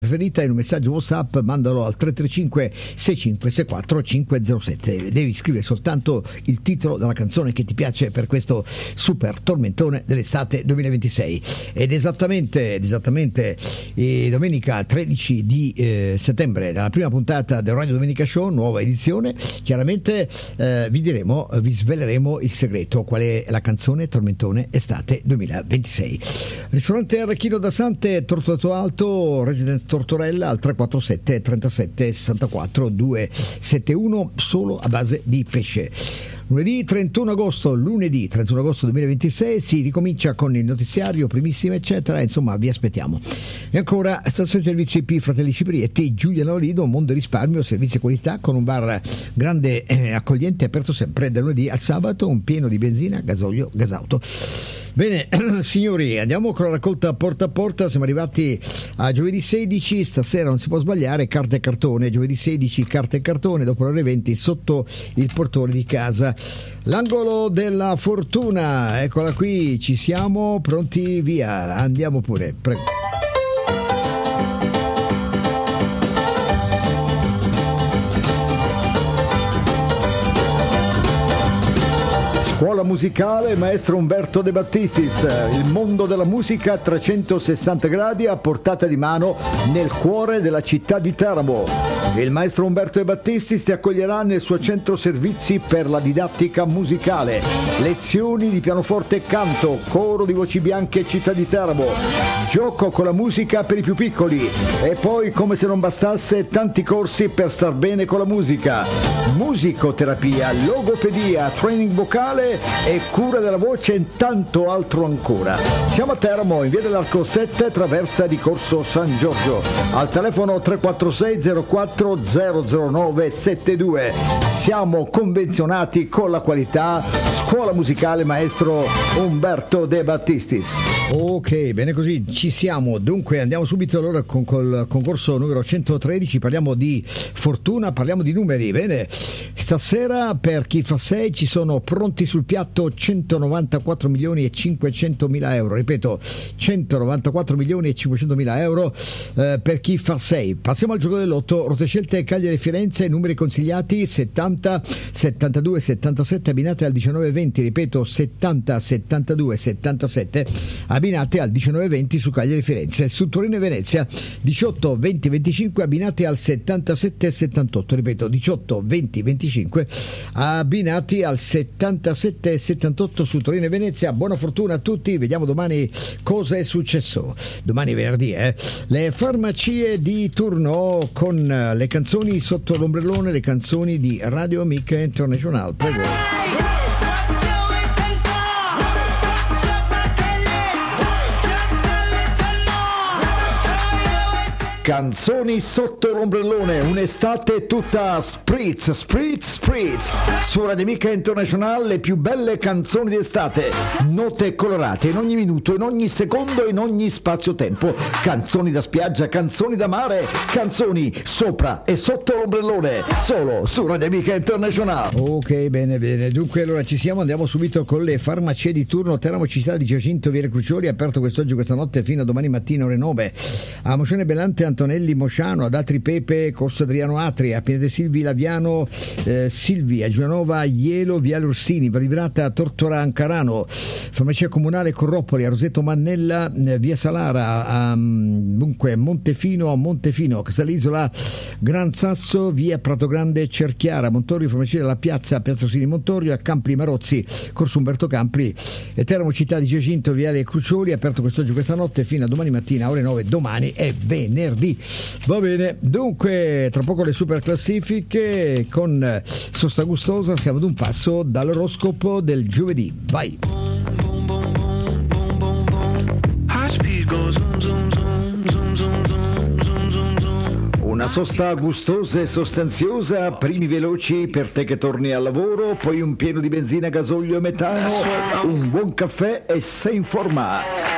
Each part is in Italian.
preferita in un messaggio WhatsApp, mandalo al 335 6564 507. Devi scrivere soltanto il titolo della canzone che ti piace per questo super tormentone dell'estate 2026. Ed esattamente domenica 13 di settembre, dalla prima puntata del Radio Domenica Show, nuova edizione. Chiaramente vi sveleremo il segreto, qual è la canzone tormentone estate 2026. Ristorante Arrechino da Sante, Tortorato Alto, Residence Tortorella, al 347 37 64 271, solo a base di pesce. Lunedì 31 agosto 2026 si ricomincia con il notiziario, primissime eccetera, insomma vi aspettiamo. E ancora stazione servizi IP Fratelli Ciprietti, Giulia Navalido, Mondo Risparmio, servizi e qualità, con un bar grande accogliente, aperto sempre da lunedì al sabato, un pieno di benzina, gasolio, gasauto. Bene, signori, andiamo con la raccolta porta a porta. Siamo arrivati a giovedì 16, stasera non si può sbagliare, carta e cartone. Giovedì 16, carta e cartone, dopo le ore 20 sotto il portone di casa. L'angolo della fortuna, eccola qui, ci siamo, pronti, via, andiamo pure, prego. Scuola musicale maestro Umberto De Battistis, il mondo della musica a 360 gradi a portata di mano nel cuore della città di Teramo. Il maestro Umberto De Battistis ti accoglierà nel suo centro servizi per la didattica musicale, lezioni di pianoforte e canto, coro di voci bianche città di Teramo, gioco con la musica per i più piccoli e poi, come se non bastasse, tanti corsi per star bene con la musica, musicoterapia, logopedia, training vocale e cura della voce e tanto altro ancora. Siamo a Teramo, in via dell'Arco 7, traversa di Corso San Giorgio, al telefono 346 04 009 72. Siamo convenzionati con la qualità. Scuola musicale maestro Umberto De Battistis. Ok, bene così, ci siamo. Dunque andiamo subito allora col concorso numero 113. Parliamo di fortuna, parliamo di numeri. Bene, stasera per chi fa 6 ci sono pronti sul piatto 194 milioni e 500 mila euro. Ripeto, 194 milioni e 500 mila euro per chi fa 6. Passiamo al gioco dell'otto. Rote scelte Cagliari Firenze, numeri consigliati 70, 72, 77 abbinate al 19 20. Ripeto, 70, 72, 77 abbinate al 19 20 su Cagliari Firenze. Su Torino e Venezia 18, 20, 25 abbinate al 77 78. Ripeto, 18, 20, 25 abbinati al 77 78 su Torino e Venezia. Buona fortuna a tutti, vediamo domani cosa è successo. Domani venerdì, le farmacie di turno con le canzoni sotto l'ombrellone, le canzoni di Radio Amica International. Prego. Canzoni sotto l'ombrellone, un'estate tutta spritz, spritz, spritz. Su Radio Amica International le più belle canzoni d'estate, note colorate in ogni minuto, in ogni secondo, in ogni spazio-tempo. Canzoni da spiaggia, canzoni da mare, canzoni sopra e sotto l'ombrellone, solo su Radio Amica International. Ok, bene, bene. Dunque allora ci siamo, andiamo subito con le farmacie di turno. Teramo città di Giacinto, Viale Crucioli, aperto quest'oggi, questa notte fino a domani mattina ore 9. A Moscione Bellante, Antonelli Mosciano, ad Atri Pepe, Corso Adriano Atri, a Piede Silvi Laviano Silvi, a Giulianova Ielo, Viale Orsini, Valibrata Tortora Ancarano, farmacia comunale Corroppoli, a Roseto Mannella, via Salara, dunque Montefino, Casalisola Gran Sasso, via Prato Grande Cerchiara, Montorio, farmacia della Piazza Orsini Montorio, a Campli Marozzi, Corso Umberto Campli, e Teramo città di Giacinto, Viale Crucioli, aperto quest'oggi, questa notte fino a domani mattina ore 9. Domani è venerdì. Va bene, dunque tra poco le super classifiche con Sosta Gustosa. Siamo ad un passo dall'oroscopo del giovedì. Vai. Una sosta gustosa e sostanziosa, primi veloci per te che torni al lavoro, poi un pieno di benzina, gasolio e metano, un buon caffè e sei in forma.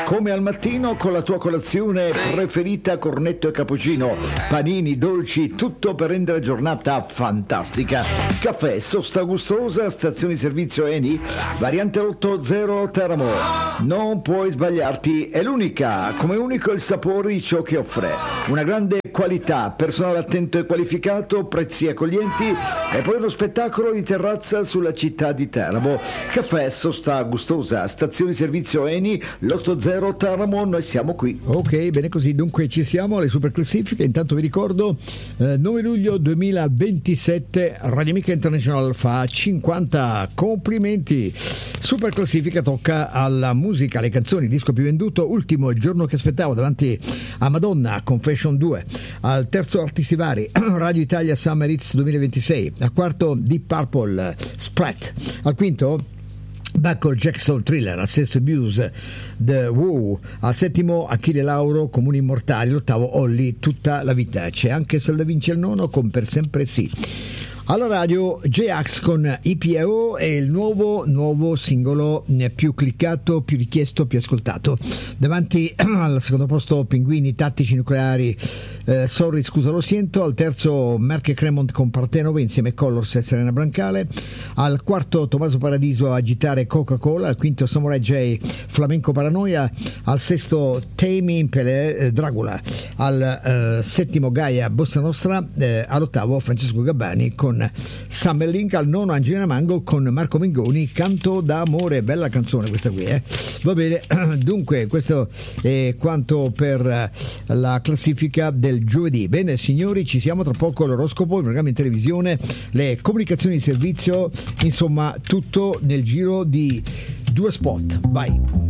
Come al mattino con la tua colazione preferita, cornetto e cappuccino, panini, dolci, tutto per rendere la giornata fantastica. Caffè, sosta gustosa, stazioni servizio Eni, variante 80 Teramo. Non puoi sbagliarti, è l'unica, come unico il sapore di ciò che offre. Una grande qualità, personale attento e qualificato, prezzi accoglienti e poi uno spettacolo di terrazza sulla città di Teramo. Caffè, sosta gustosa, stazioni servizio Eni, l'80 Teramo, noi siamo qui. Ok, bene così, dunque ci siamo alle super classifiche. Intanto vi ricordo 9 luglio 2027 Radio Amica International fa 50, complimenti. Super classifica tocca alla musica, alle canzoni, disco più venduto, ultimo Il giorno che aspettavo davanti a Madonna, Confession 2. Al terzo artisti vari, Radio Italia Summer Hits 2026. Al quarto Deep Purple, Splat. Al quinto Buckle Jack Soul Thriller. Al sesto Abuse, The Woo. Al settimo Achille Lauro, Comuni Immortali. L'ottavo Olli, Tutta la vita. C'è anche Se la vince il nono con Per sempre sì. Alla radio J-Ax con IPO è il nuovo singolo più cliccato, più richiesto, più ascoltato. Davanti al secondo posto Pinguini Tattici Nucleari, Sorry scusa lo sento. Al terzo Merck Cremont con Partenove insieme a Colors e Serena Brancale. Al quarto Tommaso Paradiso Agitare Coca-Cola. Al quinto Samurai J Flamenco Paranoia. Al sesto Tame Impele Dracula. Al settimo Gaia Bossa Nostra. All'ottavo Francesco Gabbani con Summer Link. Al nono Angelina Mango con Marco Mengoni, Canto d'amore. Bella canzone questa qui, va bene. Dunque questo è quanto per la classifica del giovedì. Bene signori, ci siamo, tra poco l'oroscopo, il programma in televisione, le comunicazioni di servizio, insomma tutto nel giro di 2 spot. Vai.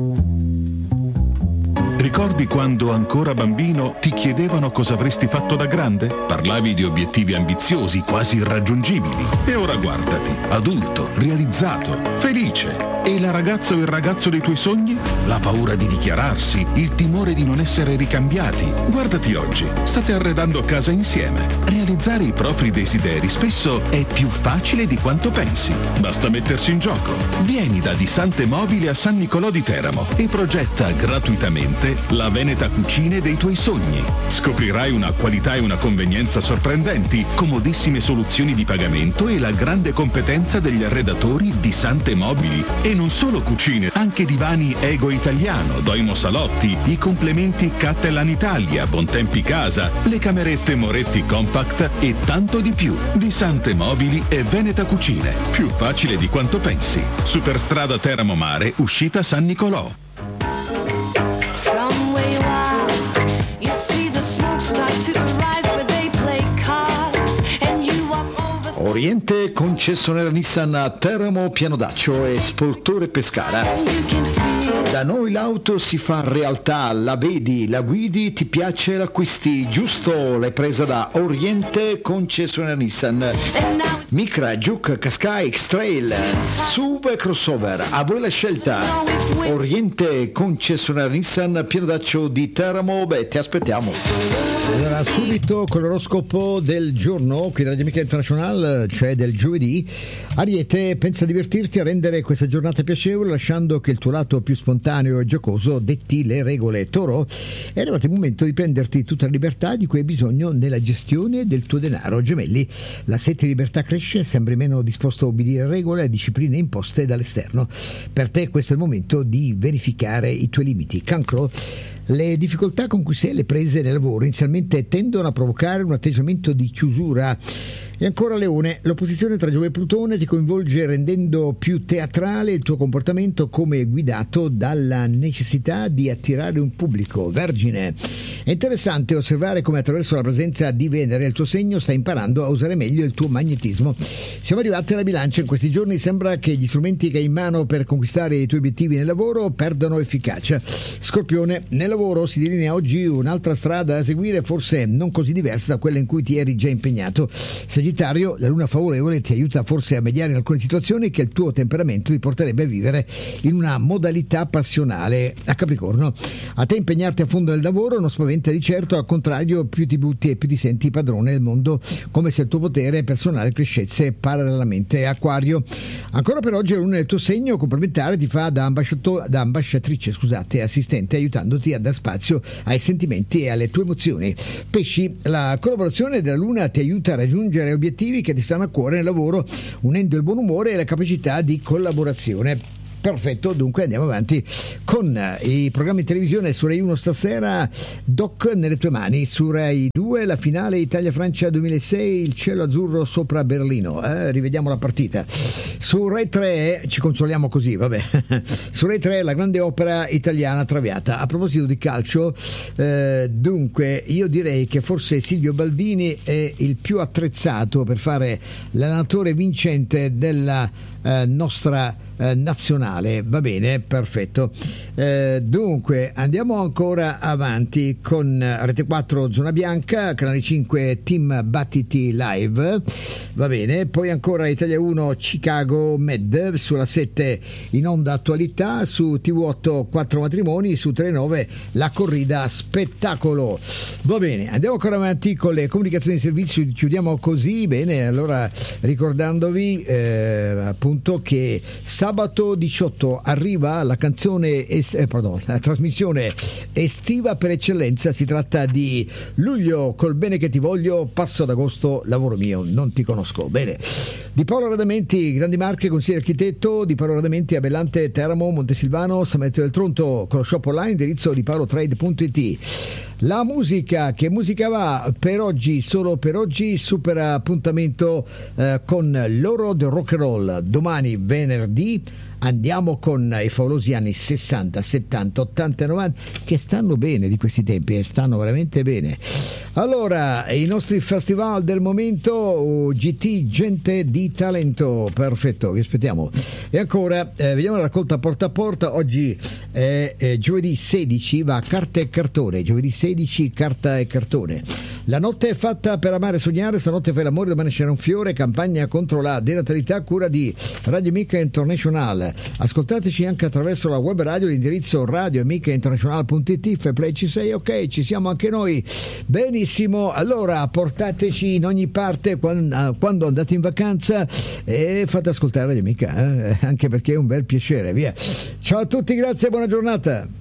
Ricordi quando ancora bambino ti chiedevano cosa avresti fatto da grande? Parlavi di obiettivi ambiziosi, quasi irraggiungibili. E ora guardati, adulto, realizzato, felice. E la ragazza o il ragazzo dei tuoi sogni? La paura di dichiararsi, il timore di non essere ricambiati. Guardati oggi, state arredando casa insieme. Realizzare i propri desideri spesso è più facile di quanto pensi. Basta mettersi in gioco. Vieni da Di Sante Mobili a San Nicolò di Teramo e progetta gratuitamente la Veneta Cucine dei tuoi sogni. Scoprirai una qualità e una convenienza sorprendenti, comodissime soluzioni di pagamento e la grande competenza degli arredatori Di Sante Mobili. E non solo cucine, anche divani Ego Italiano, Doimo Salotti, i complementi Cattelan Italia, Bontempi Casa, le camerette Moretti Compact e tanto di più. Di Sante Mobili e Veneta Cucine. Più facile di quanto pensi. Superstrada Teramo Mare, uscita San Nicolò. Oriente concessionaria Nissan a Teramo, Pianodaccio e Spoltore Pescara. Da noi l'auto si fa realtà, la vedi, la guidi, ti piace, l'acquisti, giusto? L'hai presa da Oriente concessionaria Nissan. Micra, Juke, Qashqai, X-Trail, SUV e crossover, a voi la scelta. Oriente concessionaria Nissan, Pianodaccio di Teramo, ti aspettiamo. Allora, subito con l'oroscopo del giorno qui da Radio Amica International, cioè del giovedì. Ariete, pensa a divertirti, a rendere questa giornata piacevole, lasciando che il tuo lato più spontaneo e giocoso detti le regole. Toro, è arrivato il momento di prenderti tutta la libertà di cui hai bisogno nella gestione del tuo denaro. Gemelli, la sete di libertà cresce, sembri meno disposto a obbedire regole e discipline imposte dall'esterno. Per te questo è il momento di verificare i tuoi limiti. Cancro, le difficoltà con cui sei alle prese nel lavoro inizialmente tendono a provocare un atteggiamento di chiusura. E ancora Leone, l'opposizione tra Giove e Plutone ti coinvolge rendendo più teatrale il tuo comportamento come guidato dalla necessità di attirare un pubblico. Vergine, è interessante osservare come attraverso la presenza di Venere il tuo segno sta imparando a usare meglio il tuo magnetismo. Siamo arrivati alla Bilancia, in questi giorni sembra che gli strumenti che hai in mano per conquistare i tuoi obiettivi nel lavoro perdano efficacia. Scorpione, nel lavoro si delinea oggi un'altra strada da seguire, forse non così diversa da quella in cui ti eri già impegnato. Sagittario, Sagittario, la luna favorevole ti aiuta forse a mediare in alcune situazioni che il tuo temperamento ti porterebbe a vivere in una modalità passionale. A Capricorno, a te impegnarti a fondo nel lavoro non spaventa di certo, al contrario più ti butti e più ti senti padrone del mondo, come se il tuo potere personale crescesse parallelamente. Acquario, ancora per oggi la luna nel tuo segno complementare ti fa da ambasciatrice, assistente, aiutandoti a dar spazio ai sentimenti e alle tue emozioni. Pesci, la collaborazione della luna ti aiuta a raggiungere obiettivi che ti stanno a cuore nel lavoro, unendo il buon umore e la capacità di collaborazione. Perfetto, dunque andiamo avanti con i programmi in televisione. Su Rai 1 stasera Doc nelle tue mani, su Rai 2 la finale Italia-Francia 2006, il cielo azzurro sopra Berlino, rivediamo la partita. Su Rai 3 ci consoliamo così, vabbè. Su Rai 3 la grande opera italiana Traviata. A proposito di calcio, dunque io direi che forse Silvio Baldini è il più attrezzato per fare l'allenatore vincente della nostra nazionale. Va bene, perfetto. Dunque andiamo ancora avanti con Rete 4 Zona Bianca, Canale 5 Team Battiti Live, va bene, poi ancora Italia 1 Chicago Med, sulla 7 in onda attualità, su TV8 4 matrimoni, su Telenove la corrida spettacolo. Va bene, andiamo ancora avanti con le comunicazioni di servizio, chiudiamo così. Bene, allora ricordandovi appunto che sabato 18 arriva la canzone la trasmissione estiva per eccellenza. Si tratta di Luglio col bene che ti voglio, passo ad agosto lavoro mio, non ti conosco. Bene, di Paolo Radamenti, Grandi Marche, consigliere architetto, di Paolo Radamenti a Bellante, Teramo, Montesilvano, San Benedetto del Tronto, con lo shop online, indirizzo di paolotrade.it. La musica, che musica va per oggi, solo per oggi, super appuntamento con l'oro del rock and roll. Domani venerdì andiamo con i favolosi anni 60, 70, 80 e 90, che stanno bene di questi tempi, stanno veramente bene. Allora, i nostri festival del momento, GT, gente di talento, perfetto, vi aspettiamo. E ancora, vediamo la raccolta porta a porta. Oggi è giovedì 16, va carta e cartone, giovedì 16 carta e cartone. La notte è fatta per amare e sognare, stanotte fai l'amore, domani c'era un fiore, campagna contro la denatalità, cura di Radio Amica International. Ascoltateci anche attraverso la web radio, l'indirizzo radioamicainternazionale.it, fai play, ci sei, ok, ci siamo anche noi. Benissimo, allora portateci in ogni parte quando andate in vacanza e fate ascoltare Radio Amica, anche perché è un bel piacere, via. Ciao a tutti, grazie e buona giornata.